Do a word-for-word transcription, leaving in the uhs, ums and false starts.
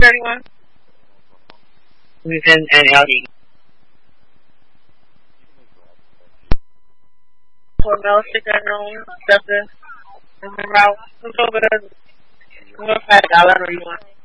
thirty-one? We can and L D. For Mel sticker on stuff the route. Who's over the five dollar or you want?